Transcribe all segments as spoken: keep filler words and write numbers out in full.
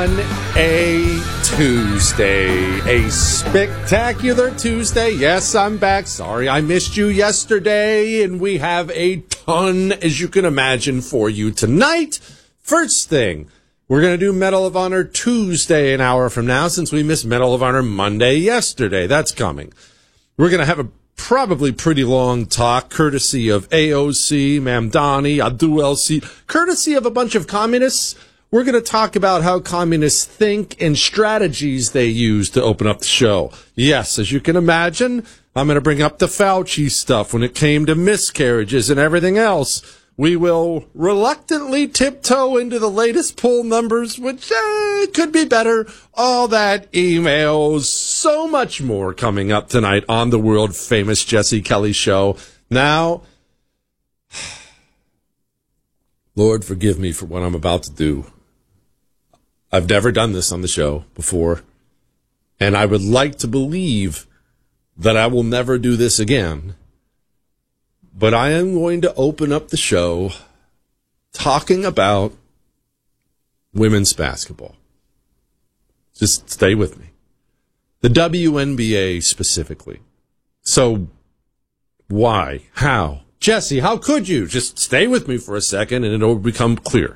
on a Tuesday, a spectacular Tuesday. Yes, I'm back. Sorry I missed you yesterday, and we have a ton, as you can imagine, for you tonight. First thing, we're going to do Medal of Honor Tuesday an hour from now, since we missed Medal of Honor Monday yesterday. That's coming. We're going to have a probably pretty long talk, courtesy of A O C, Mamdani, Abdul L C, courtesy of a bunch of communists. We're going to talk about how communists think and strategies they use to open up the show. Yes, as you can imagine, I'm going to bring up the Fauci stuff when it came to miscarriages and everything else. We will reluctantly tiptoe into the latest poll numbers, which eh, could be better. All that, emails, so much more coming up tonight on the world-famous Jesse Kelly Show. Now, Lord, forgive me for what I'm about to do. I've never done this on the show before, and I would like to believe that I will never do this again. But I am going to open up the show talking about women's basketball. Just stay with me. The W N B A specifically. So, why? How? Jesse, how could you? Just stay with me for a second and it'll become clear.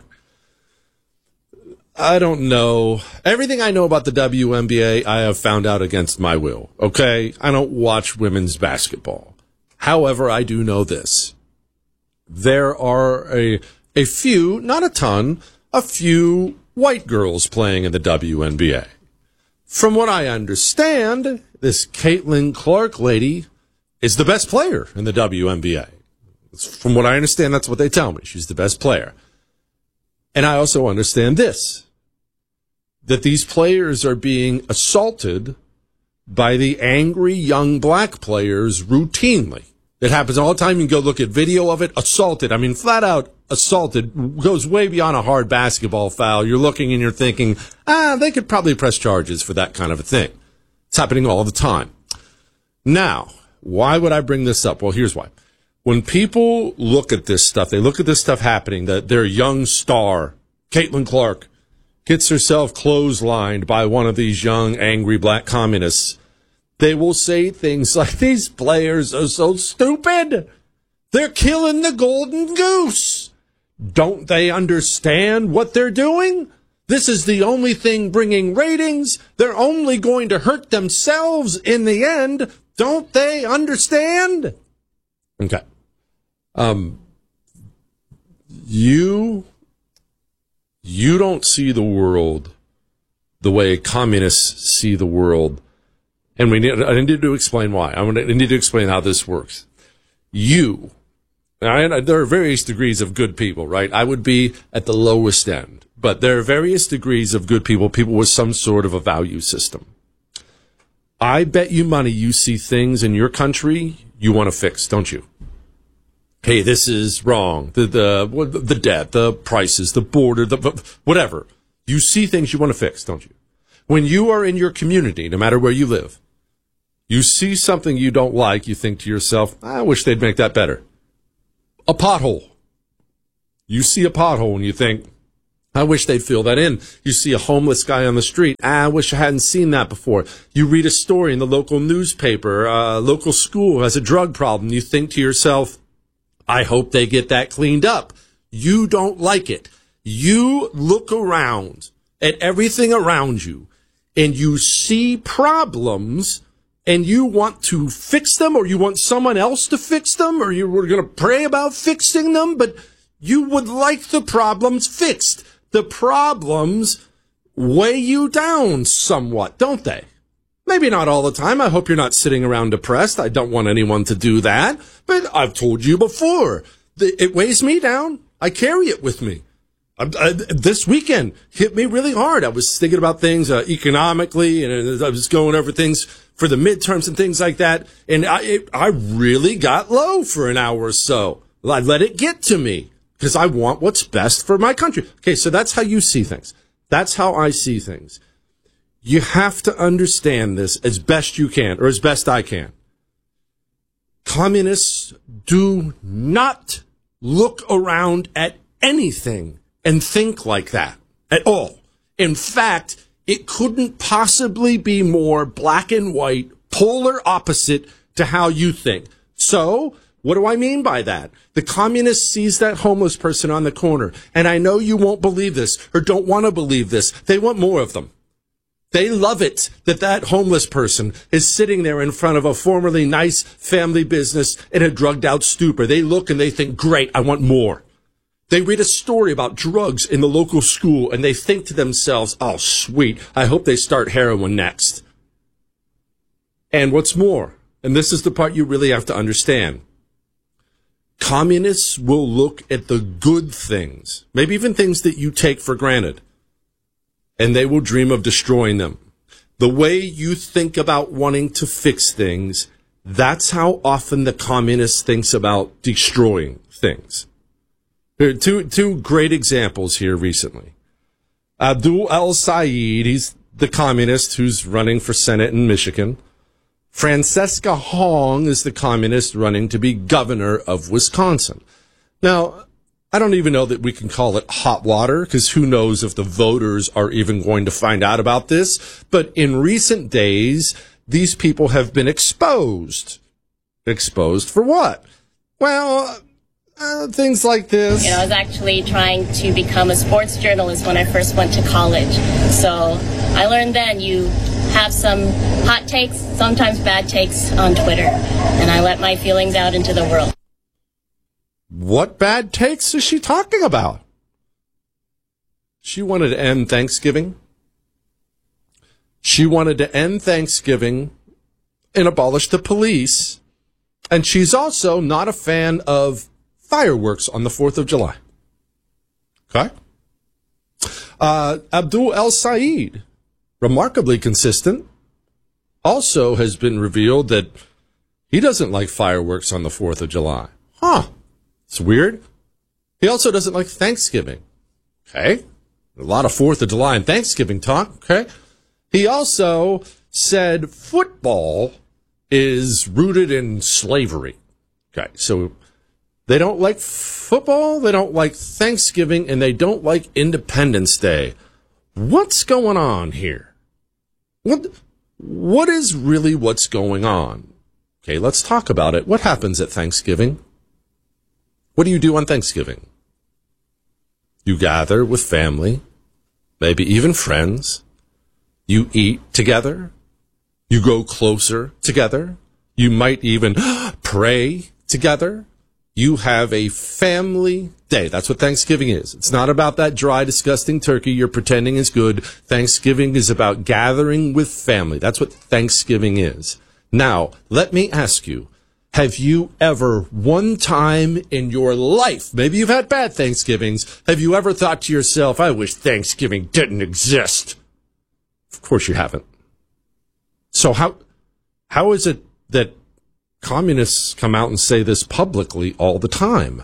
I don't know. Everything I know about the W N B A, I have found out against my will. Okay? I don't watch women's basketball. However, I do know this. There are a a few, not a ton, a few white girls playing in the W N B A. From what I understand, this Caitlin Clark lady is the best player in the W N B A. From what I understand, that's what they tell me. She's the best player. And I also understand this, that these players are being assaulted by the angry young black players routinely. It happens all the time. You can go look at video of it. Assaulted. I mean, flat out assaulted. Goes way beyond a hard basketball foul. You're looking and you're thinking, ah, they could probably press charges for that kind of a thing. It's happening all the time. Now, why would I bring this up? Well, here's why. When people look at this stuff, they look at this stuff happening, that their young star, Caitlin Clark, gets herself clotheslined by one of these young, angry black communists. They will say things like, these players are so stupid. They're killing the golden goose. Don't they understand what they're doing? This is the only thing bringing ratings. They're only going to hurt themselves in the end. Don't they understand? Okay. Um, you, you don't see the world the way communists see the world. And we need, I need to explain why. I need to explain how this works. You, I, there are various degrees of good people, right? I would be at the lowest end. But there are various degrees of good people, people with some sort of a value system. I bet you money you see things in your country you want to fix, don't you? Hey, this is wrong. The, the, the debt, the prices, the border, the whatever. You see things you want to fix, don't you? When you are in your community, no matter where you live, you see something you don't like, you think to yourself, I wish they'd make that better. A pothole. You see a pothole and you think, I wish they'd fill that in. You see a homeless guy on the street. Ah, I wish I hadn't seen that before. You read a story in the local newspaper, a local school has a drug problem. You think to yourself, I hope they get that cleaned up. You don't like it. You look around at everything around you and you see problems and you want to fix them, or you want someone else to fix them, or you were going to pray about fixing them, but you would like the problems fixed. The problems weigh you down somewhat, don't they? Maybe not all the time. I hope you're not sitting around depressed. I don't want anyone to do that. But I've told you before, it weighs me down. I carry it with me. I, I, this weekend hit me really hard. I was thinking about things uh, economically, and I was going over things for the midterms and things like that. And I, it, I really got low for an hour or so. I let it get to me because I want what's best for my country. Okay, so that's how you see things. That's how I see things. You have to understand this as best you can, or as best I can. Communists do not look around at anything and think like that at all. In fact, it couldn't possibly be more black and white, polar opposite to how you think. So, what do I mean by that? The communist sees that homeless person on the corner, and I know you won't believe this or don't want to believe this. They want more of them. They love it that that homeless person is sitting there in front of a formerly nice family business in a drugged out stupor. They look and they think, great, I want more. They read a story about drugs in the local school and they think to themselves, oh, sweet, I hope they start heroin next. And what's more, and this is the part you really have to understand, communists will look at the good things, maybe even things that you take for granted, and they will dream of destroying them. The way you think about wanting to fix things, that's how often the communist thinks about destroying things. There are two, two great examples here recently. Abdul El-Sayed, he's the communist who's running for Senate in Michigan. Francesca Hong is the communist running to be governor of Wisconsin. Now, I don't even know that we can call it hot water, because who knows if the voters are even going to find out about this. But in recent days, these people have been exposed. Exposed for what? Well, uh, things like this. You know, I was actually trying to become a sports journalist when I first went to college. So I learned then you have some hot takes, sometimes bad takes on Twitter. And I let my feelings out into the world. What bad takes is she talking about? She wanted to end Thanksgiving. She wanted to end Thanksgiving and abolish the police. And she's also not a fan of fireworks on the fourth of July. Okay? Uh, Abdul El-Sayed, remarkably consistent, also has been revealed that he doesn't like fireworks on the fourth of July. Huh. It's weird. He also doesn't like Thanksgiving. Okay. A lot of fourth of July and Thanksgiving talk. Okay. He also said football is rooted in slavery. Okay. So they don't like football, they don't like Thanksgiving, and they don't like Independence Day. What's going on here? What, what is really what's going on? Okay, let's talk about it. What happens at Thanksgiving? What do you do on Thanksgiving? You gather with family, maybe even friends. You eat together. You go closer together. You might even pray together. You have a family day. That's what Thanksgiving is. It's not about that dry, disgusting turkey you're pretending is good. Thanksgiving is about gathering with family. That's what Thanksgiving is. Now, let me ask you, have you ever, one time in your life, maybe you've had bad Thanksgivings, have you ever thought to yourself, I wish Thanksgiving didn't exist? Of course you haven't. So how how is it that communists come out and say this publicly all the time?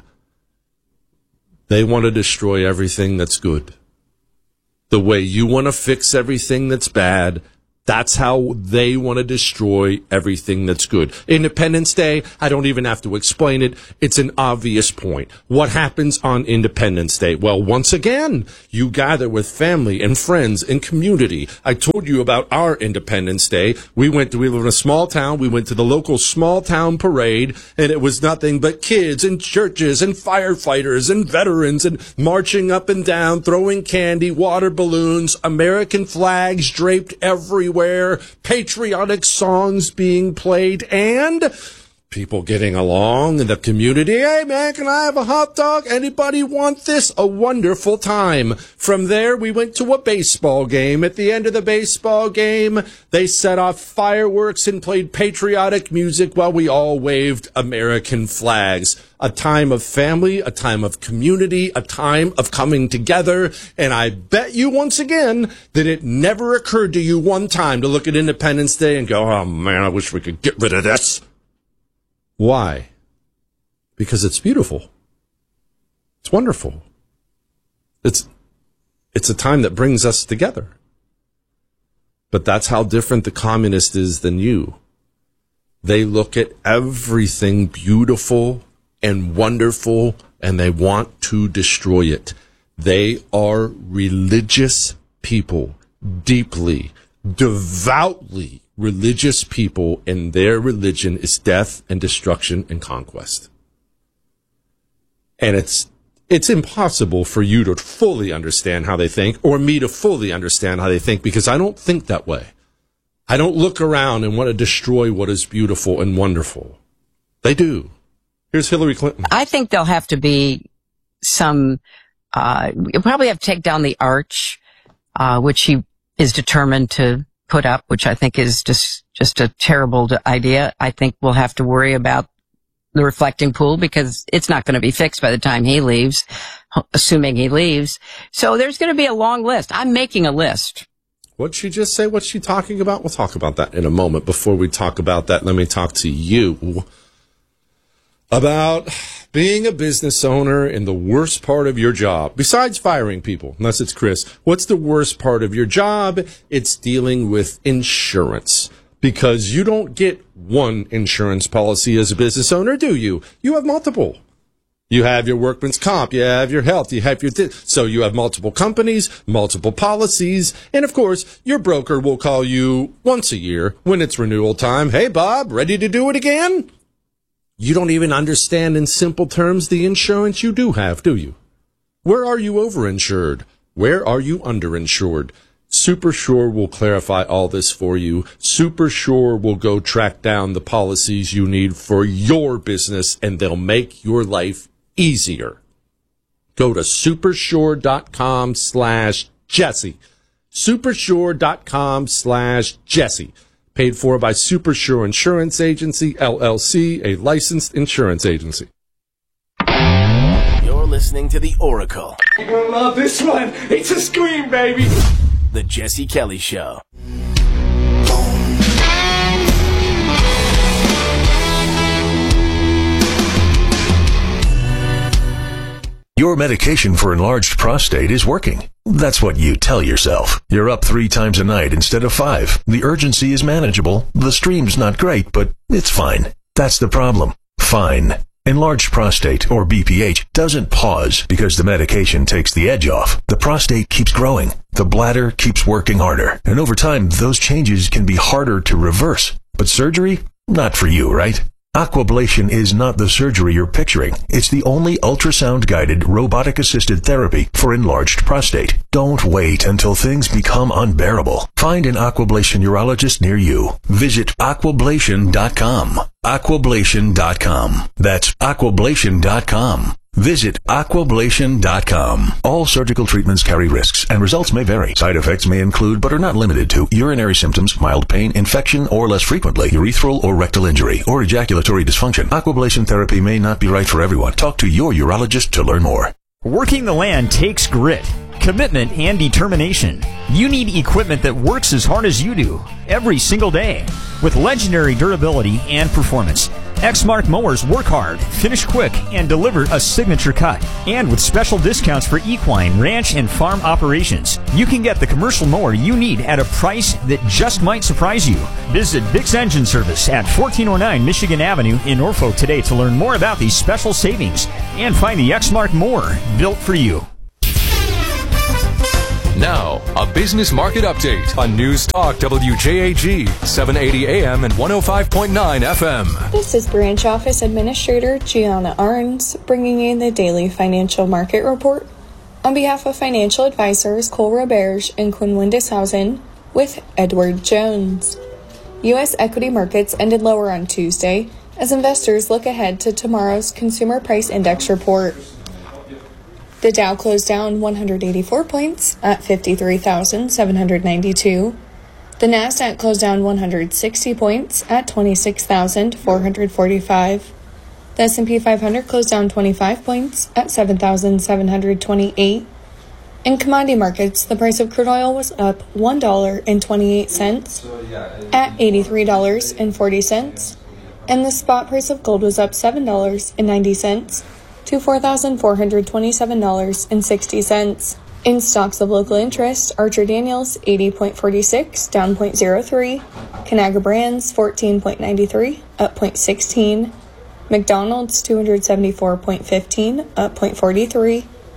They want to destroy everything that's good. The way you want to fix everything that's bad, that's how they want to destroy everything that's good. Independence Day, I don't even have to explain it. It's an obvious point. What happens on Independence Day? Well, once again, you gather with family and friends and community. I told you about our Independence Day. We went to, we live in a small town. We went to the local small town parade, and it was nothing but kids and churches and firefighters and veterans and marching up and down, throwing candy, water balloons, American flags draped everywhere. Where patriotic songs being played and people getting along in the community. Hey, man, can I have a hot dog? Anybody want this? A wonderful time. From there, we went to a baseball game. At the end of the baseball game, they set off fireworks and played patriotic music while we all waved American flags. A time of family, a time of community, a time of coming together. And I bet you once again that it never occurred to you one time to look at Independence Day and go, oh, man, I wish we could get rid of this. Why? Because it's beautiful. It's wonderful. It's, it's a time that brings us together. But that's how different the communist is than you. They look at everything beautiful and wonderful, and they want to destroy it. They are religious people, deeply, devoutly religious people, and their religion is death and destruction and conquest. And it's it's impossible for you to fully understand how they think, or me to fully understand how they think, because I don't think that way. I don't look around and want to destroy what is beautiful and wonderful. They do. Here's Hillary Clinton. I think there'll have to be some, uh, you'll probably have to take down the arch, uh, which he is determined to put up, which I think is just, just a terrible idea. I think we'll have to worry about the reflecting pool, because it's not going to be fixed by the time he leaves, assuming he leaves. So there's going to be a long list. I'm making a list. What'd she just say? What's she talking about? We'll talk about that in a moment. Before we talk about that, let me talk to you about being a business owner in the worst part of your job. Besides firing people, unless it's Chris, what's the worst part of your job? It's dealing with insurance. Because you don't get one insurance policy as a business owner, do you? You have multiple. You have your workman's comp, you have your health, you have your... Th- so you have multiple companies, multiple policies, and of course, your broker will call you once a year when it's renewal time. Hey, Bob, ready to do it again? You don't even understand in simple terms the insurance you do have, do you? Where are you overinsured? Where are you underinsured? SuperSure will clarify all this for you. SuperSure will go track down the policies you need for your business, and they'll make your life easier. Go to supersure.com slash Jesse. Supersure.com slash Jesse. Paid for by SuperSure Insurance Agency, L L C, a licensed insurance agency. You're listening to The Oracle. You're gonna love this one. It's a scream, baby. The Jesse Kelly Show. Your medication for enlarged prostate is working. That's what you tell yourself. You're up three times a night instead of five. The urgency is manageable. The stream's not great, but it's fine. That's the problem. Fine. Enlarged prostate, or B P H, doesn't pause because the medication takes the edge off. The prostate keeps growing. The bladder keeps working harder. And over time, those changes can be harder to reverse. But surgery? Not for you, right? Aquablation is not the surgery you're picturing. It's the only ultrasound-guided, robotic-assisted therapy for enlarged prostate. Don't wait until things become unbearable. Find an Aquablation urologist near you. Visit aquablation dot com. aquablation dot com. That's aquablation dot com. Visit aquablation dot com. All surgical treatments carry risks, and results may vary. Side effects may include, but are not limited to, urinary symptoms, mild pain, infection, or less frequently, urethral or rectal injury, or ejaculatory dysfunction. Aquablation therapy may not be right for everyone. Talk to your urologist to learn more. Working the land takes grit, commitment, and determination. You need equipment that works as hard as you do, every single day. With legendary durability and performance, Exmark mowers work hard, finish quick, and deliver a signature cut. And with special discounts for equine, ranch, and farm operations, you can get the commercial mower you need at a price that just might surprise you. Visit Bix Engine Service at fourteen oh nine Michigan Avenue in Norfolk today to learn more about these special savings and find the Exmark mower built for you. Now, a business market update on News Talk W J A G, seven eighty A M and one oh five point nine F M. This is Branch Office Administrator Gianna Arns bringing you the daily financial market report. On behalf of financial advisors Cole Roberge and Quinn Windishausen with Edward Jones. U S equity markets ended lower on Tuesday as investors look ahead to tomorrow's Consumer Price Index report. The Dow closed down one hundred eighty-four points at fifty-three thousand seven hundred ninety-two. The Nasdaq closed down one hundred sixty points at twenty-six thousand four hundred forty-five. The S and P five hundred closed down twenty-five points at seven thousand seven hundred twenty-eight. In commodity markets, the price of crude oil was up one dollar and twenty-eight cents at eighty-three dollars and forty cents, and the spot price of gold was up seven dollars and ninety cents to four thousand four hundred twenty-seven dollars and sixty cents. In stocks of local interest, Archer Daniels eighty point four six, down zero point zero three, Conagra Brands fourteen point nine three, up zero point one six, McDonald's two hundred seventy-four point one five, up zero point four three,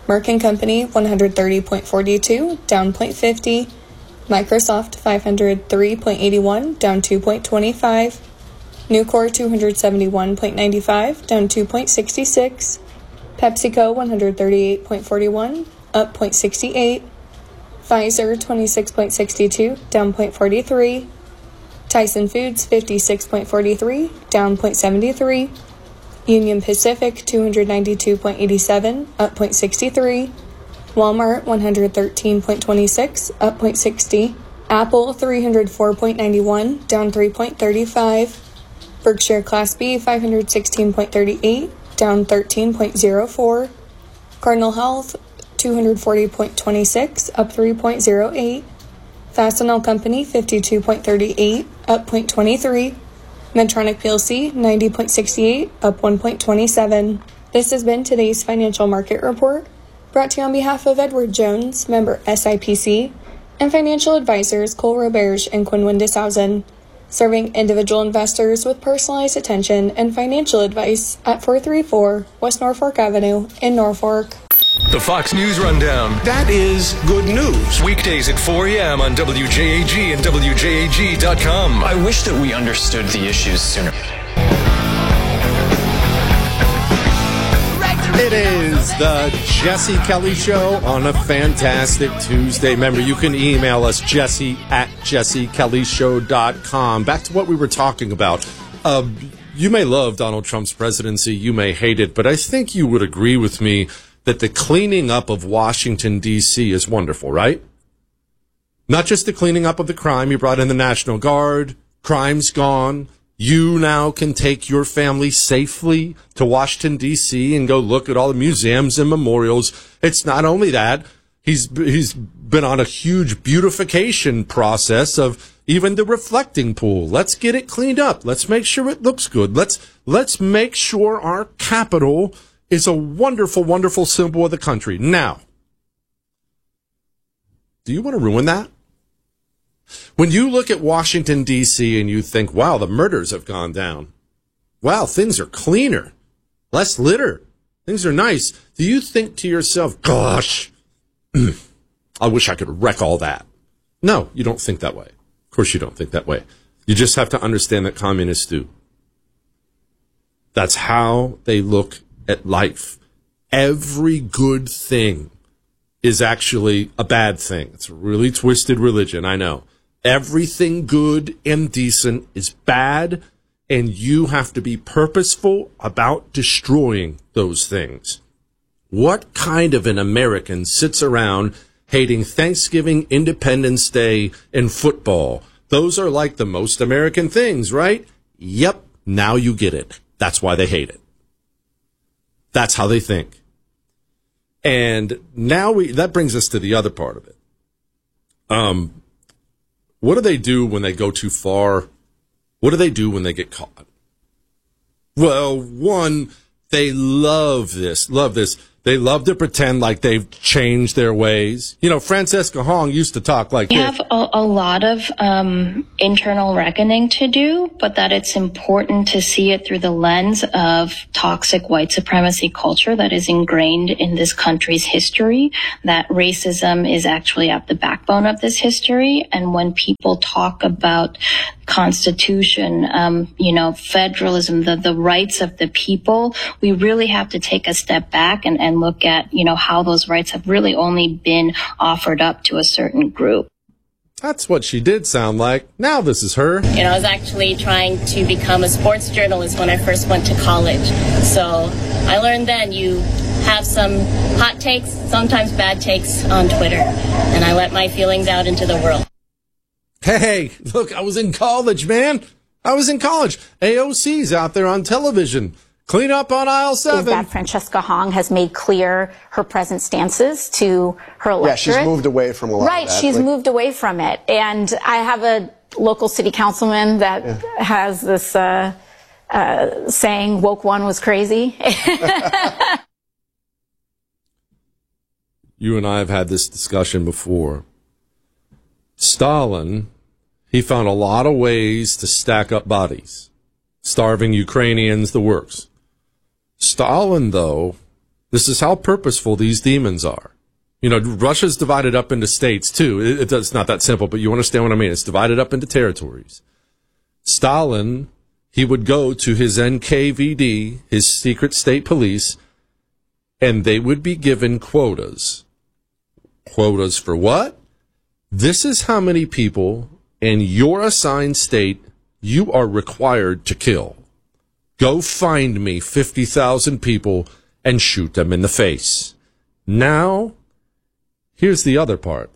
Merck and Company one thirty point four two, down zero point five zero. Microsoft five oh three point eight one, down two point two five. Nucor two seventy-one point nine five, down two point six six. PepsiCo one thirty-eight point four one, up zero point six eight. Pfizer twenty-six point six two, down zero point four three. Tyson Foods fifty-six point four three, down zero point seven three. Union Pacific two ninety-two point eight seven, up zero point six three. Walmart one thirteen point two six, up zero point six zero. Apple three oh four point nine one, down three point three five. Berkshire Class B five sixteen point three eight, down thirteen point zero four. Cardinal Health two forty point two six, up three point zero eight. Fastenal Company fifty-two point three eight, up zero point two three. Medtronic P L C ninety point six eight, up one point two seven. This has been today's financial market report, brought to you on behalf of Edward Jones, member S I P C, and financial advisors Cole Roberge and Quinn Windishausen, serving individual investors with personalized attention and financial advice at four thirty-four West Norfolk Avenue in Norfolk. The Fox News Rundown. That is good news. Weekdays at four a.m. on W J A G and W J A G dot com. I wish that we understood the issues sooner. It is the Jesse Kelly Show on a fantastic Tuesday. Remember, you can email us, Jesse at Jesse Kelly Show dot com. Back to what we were talking about. Uh, you may love Donald Trump's presidency. You may hate it. But I think you would agree with me that the cleaning up of Washington, D C is wonderful, right? Not just the cleaning up of the crime. You brought in the National Guard. Crime's gone. You now can take your family safely to Washington, D C and go look at all the museums and memorials. It's not only that. He's he's been on a huge beautification process of even the reflecting pool. Let's get it cleaned up. Let's make sure it looks good. Let's let's make sure our Capitol is a wonderful, wonderful symbol of the country. Now, do you want to ruin that? When you look at Washington, D C, and you think, wow, the murders have gone down. Wow, things are cleaner. Less litter. Things are nice. Do you think to yourself, gosh, I wish I could wreck all that? No, you don't think that way. Of course you don't think that way. You just have to understand that communists do. That's how they look at life. Every good thing is actually a bad thing. It's a really twisted religion, I know. Everything good and decent is bad, and you have to be purposeful about destroying those things. What kind of an American sits around hating Thanksgiving, Independence Day, and football? Those are like the most American things, right? Yep, now you get it. That's why they hate it. That's how they think. And now we that brings us to the other part of it. Um, what do they do when they go too far? What do they do when they get caught? Well, one, they love this, love this. They love to pretend like they've changed their ways. You know, Francesca Hong used to talk like We this. have a, a lot of um, internal reckoning to do, but that it's important to see it through the lens of toxic white supremacy culture that is ingrained in this country's history, that racism is actually at the backbone of this history. And when people talk about Constitution, um, you know, federalism, the, the rights of the people, we really have to take a step back and, and look at, you know, how those rights have really only been offered up to a certain group. That's what she did sound like. Now this is her. You know, I was actually trying to become a sports journalist when I first went to college. So I learned then you have some hot takes, sometimes bad takes on Twitter. And I let my feelings out into the world. Hey, look, I was in college, man. I was in college. A O C's out there on television. Clean up on aisle seven. Is that Francesca Hong has made clear her present stances to her electorate. Yeah, she's moved away from a lot right, of that. she's like, moved away from it. And I have a local city councilman that yeah. has this uh, uh, saying, woke one was crazy. You and I have had this discussion before. Stalin, he found a lot of ways to stack up bodies. Starving Ukrainians, the works. Stalin, though, This is how purposeful these demons are. You know, Russia's divided up into states, too. It, it's not that simple, but you understand what I mean. It's divided up into territories. Stalin, he would go to his N K V D, his secret state police, and they would be given quotas. Quotas for what? This is how many people in your assigned state you are required to kill. Go find me fifty thousand people and shoot them in the face. Now, here's the other part.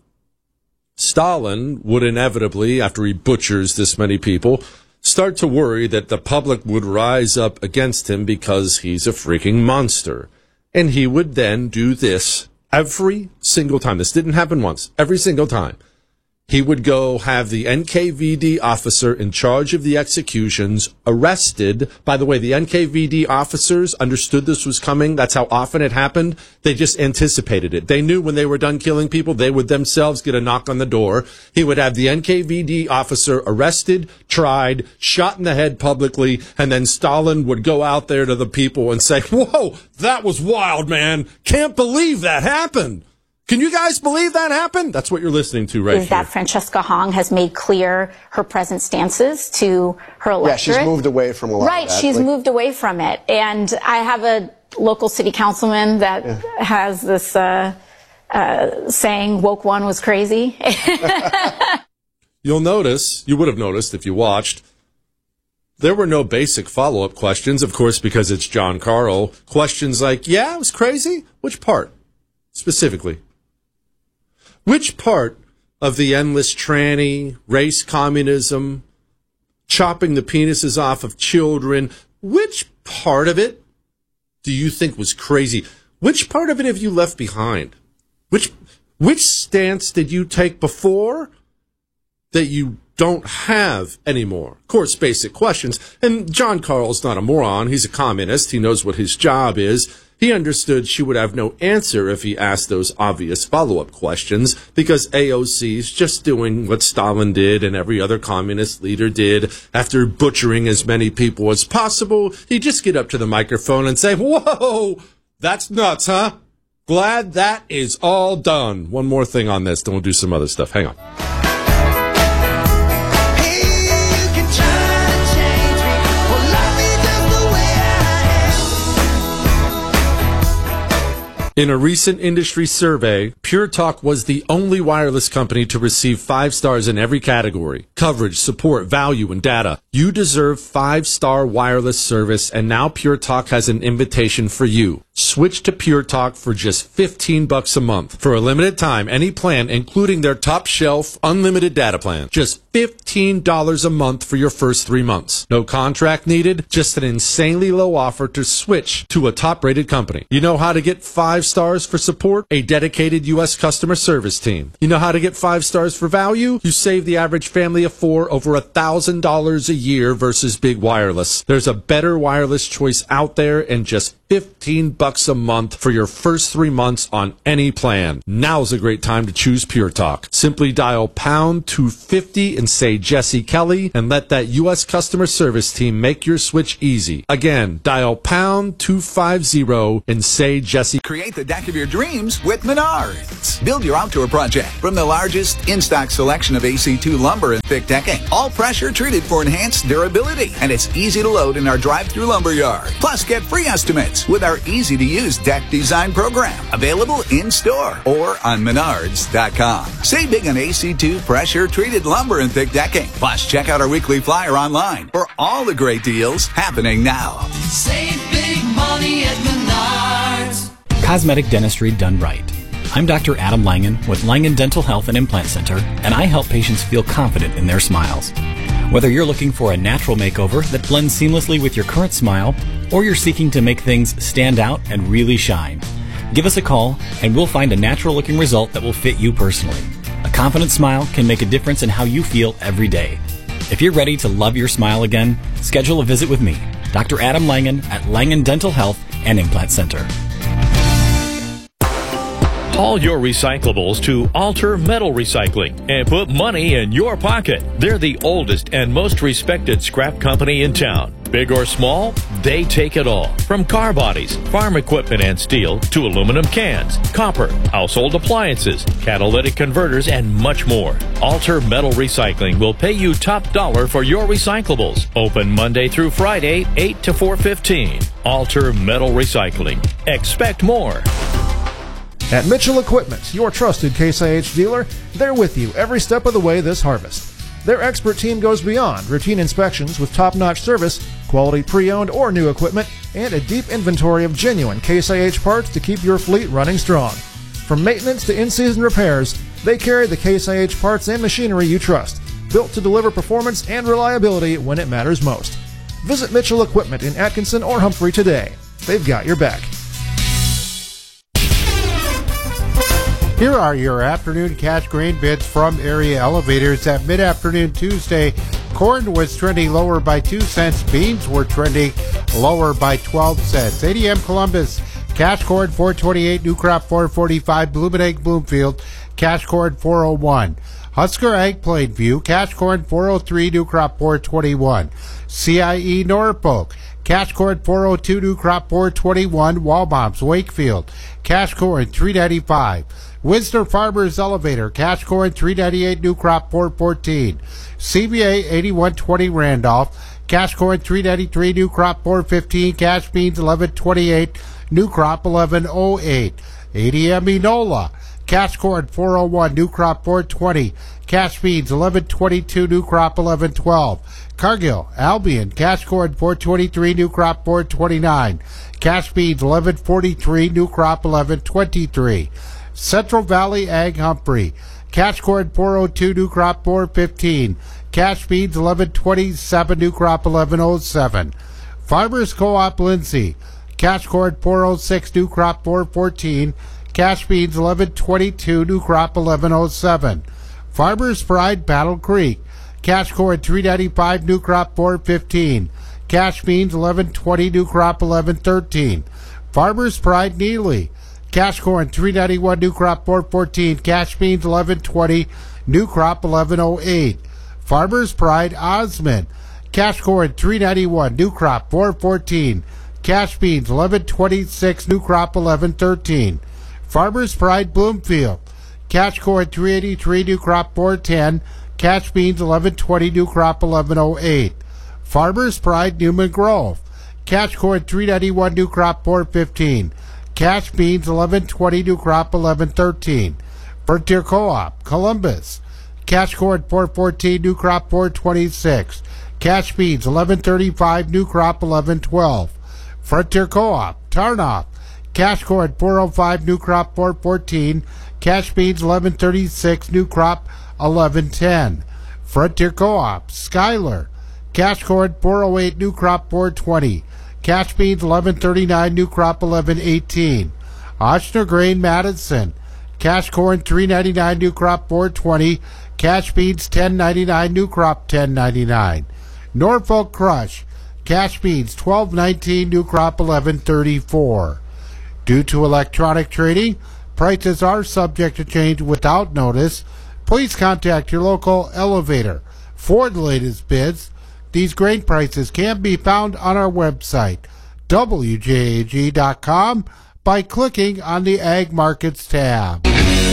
Stalin would inevitably, after he butchers this many people, start to worry that the public would rise up against him because he's a freaking monster. And he would then do this every single time. This didn't happen once. Every single time. He would go have the N K V D officer in charge of the executions arrested. By the way, the N K V D officers understood this was coming. That's how often it happened. They just anticipated it. They knew when they were done killing people, they would themselves get a knock on the door. He would have the N K V D officer arrested, tried, shot in the head publicly, and then Stalin would go out there to the people and say, whoa, that was wild, man. Can't believe that happened. Can you guys believe that happened? That's what you're listening to right is here. That Francesca Hong has made clear her present stances to her electorate. Yeah, she's moved away from a lot right, of that. she's like, moved away from it. And I have a local city councilman that yeah. has this uh, uh, saying, woke one was crazy. You'll notice, you would have noticed if you watched, there were no basic follow-up questions, of course, because it's John Carl. Questions like, yeah, it was crazy? Which part, specifically? Which part of the endless tranny, race communism, chopping the penises off of children, which part of it do you think was crazy? Which part of it have you left behind? Which which stance did you take before that you don't have anymore? Of course, basic questions. And John Carl's not a moron. He's a communist. He knows what his job is. He understood she would have no answer if he asked those obvious follow-up questions because A O C's just doing what Stalin did and every other communist leader did. After butchering as many people as possible, he'd just get up to the microphone and say, whoa, that's nuts, huh? Glad that is all done. One more thing on this, then we'll do some other stuff. Hang on. In a recent industry survey, Pure Talk was the only wireless company to receive five stars in every category. Coverage, support, value, and data. You deserve five-star wireless service, and now Pure Talk has an invitation for you. Switch to Pure Talk for just fifteen bucks a month. For a limited time, any plan, including their top shelf unlimited data plan. Just fifteen dollars a month for your first three months. No contract needed, just an insanely low offer to switch to a top-rated company. You know how to get five stars for support? A dedicated U S customer service team. You know how to get five stars for value? You save the average family of four over one thousand dollars a year versus big wireless. There's a better wireless choice out there, and just fifteen bucks a month for your first three months on any plan. Now's a great time to choose Pure Talk. Simply dial pound two fifty and say Jesse Kelly and let that U S customer service team make your switch easy. Again, dial pound two fifty and say Jesse. Create the deck of your dreams with Menards. Build your outdoor project from the largest in-stock selection of A C two lumber and thick decking. All pressure treated for enhanced durability. And it's easy to load in our drive-through lumber yard. Plus, get free estimates with our easy-to-use deck design program. Available in-store or on menards dot com. Save big on A C two pressure-treated lumber and thick decking. Plus, check out our weekly flyer online for all the great deals happening now. Save big money at Menards. Cosmetic dentistry done right. I'm Doctor Adam Langen with Langen Dental Health and Implant Center, and I help patients feel confident in their smiles. Whether you're looking for a natural makeover that blends seamlessly with your current smile, or you're seeking to make things stand out and really shine, give us a call and we'll find a natural-looking result that will fit you personally. A confident smile can make a difference in how you feel every day. If you're ready to love your smile again, schedule a visit with me, Doctor Adam Langen at Langen Dental Health and Implant Center. all your recyclables to Alter Metal Recycling and put money in your pocket. They're the oldest and most respected scrap company in town. Big or small, they take it all. From car bodies, farm equipment and steel, to aluminum cans, copper, household appliances, catalytic converters, and much more. Alter Metal Recycling will pay you top dollar for your recyclables. Open Monday through Friday, eight to four fifteen. Alter Metal Recycling. Expect more. At Mitchell Equipment, your trusted Case I H dealer, they're with you every step of the way this harvest. Their expert team goes beyond routine inspections with top-notch service, quality pre-owned or new equipment, and a deep inventory of genuine Case I H parts to keep your fleet running strong. From maintenance to in-season repairs, they carry the Case I H parts and machinery you trust, built to deliver performance and reliability when it matters most. Visit Mitchell Equipment in Atkinson or Humphrey today. They've got your back. Here are your afternoon cash grain bids from area elevators. At mid-afternoon Tuesday, corn was trending lower by two cents. Beans were trending lower by twelve cents. A D M Columbus, cash corn four twenty-eight, new crop four forty-five. Blooming Egg Bloomfield, cash corn four oh one. Husker Ag Plainview, cash corn four oh three, new crop four twenty-one. C I E Norfolk, cash corn four oh two, new crop four twenty-one. Walbombs Wakefield, cash corn three ninety-five. Wisner Farmers Elevator, cash corn three ninety-eight, new crop four fourteen. C B A eighty-one twenty Randolph, cash corn three ninety-three, new crop four fifteen. Cash beans eleven twenty-eight, new crop eleven oh eight. A D M Enola, cash corn four oh one, new crop four twenty. Cash beans eleven twenty-two, new crop eleven twelve. Cargill Albion, cash corn four twenty-three, new crop four twenty-nine. Cash beans eleven forty-three, new crop eleven twenty-three. Central Valley Ag Humphrey, cash corn four oh two, new crop four fifteen. Cash beans eleven twenty-seven, new crop eleven oh seven. Farmers Co-op Lindsay, cash corn four oh six, new crop four fourteen. Cash beans eleven twenty-two, new crop eleven oh seven. Farmers Pride Battle Creek, cash corn three ninety-five, new crop four fifteen. Cash beans eleven twenty, new crop eleven thirteen. Farmers Pride Neely, cash corn three ninety-one, new crop four fourteen. Cash beans eleven twenty, new crop eleven oh eight. Farmers Pride Osmond, cash corn three ninety-one, new crop four fourteen. Cash beans eleven twenty-six, new crop eleven thirteen. Farmers Pride Bloomfield, cash corn three eighty-three, new crop four ten. Cash beans eleven twenty, new crop eleven oh eight. Farmers Pride Newman Grove, cash corn three ninety-one, new crop four fifteen. Cash beans eleven twenty, new crop eleven thirteen. Frontier Co-op Columbus, cash corn four fourteen, new crop four twenty-six. Cash beans eleven thirty-five, new crop eleven twelve. Frontier Co-op Tarnoff, cash corn four oh five, new crop four fourteen. Cash beans eleven thirty-six, new crop eleven ten. Frontier Co-op Schuyler, cash corn four oh eight, new crop four twenty. Cash beans eleven thirty-nine, new crop eleven eighteen. Ochsner Grain Madison, cash corn three ninety-nine, new crop four twenty. Cash beans ten ninety-nine, new crop ten ninety-nine. Norfolk Crush, cash beans twelve nineteen, new crop eleven thirty-four. Due to electronic trading, prices are subject to change without notice. Please contact your local elevator for the latest bids. These grain prices can be found on our website, W J A G dot com, by clicking on the Ag Markets tab.